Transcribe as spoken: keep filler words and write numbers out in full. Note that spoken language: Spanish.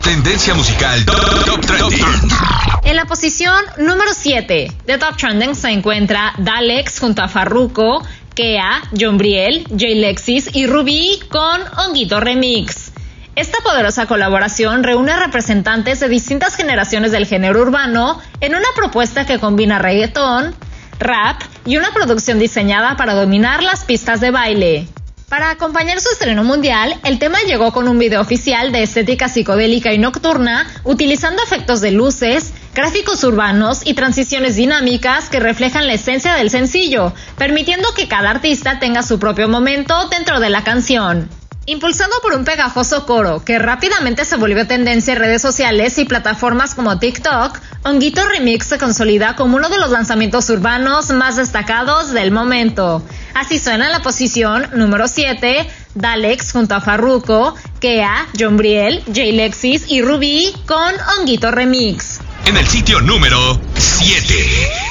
Tendencia musical Top, top Trending. En la posición número siete de Top Trending se encuentra Dalex junto a Farruko, Kea, John Briel, Jay Lexis y Rubí con Honguito Remix. Esta poderosa colaboración reúne representantes de distintas generaciones del género urbano en una propuesta que combina reggaetón, rap y una producción diseñada para dominar las pistas de baile. Para acompañar su estreno mundial, el tema llegó con un video oficial de estética psicodélica y nocturna, utilizando efectos de luces, gráficos urbanos y transiciones dinámicas que reflejan la esencia del sencillo, permitiendo que cada artista tenga su propio momento dentro de la canción. Impulsado por un pegajoso coro que rápidamente se volvió tendencia en redes sociales y plataformas como TikTok, Honguito Remix se consolida como uno de los lanzamientos urbanos más destacados del momento. Así suena en la posición número siete, Dalex junto a Farruko, Kea, John Briel, Jay Lexis y Rubí con Honguito Remix. En el sitio número siete.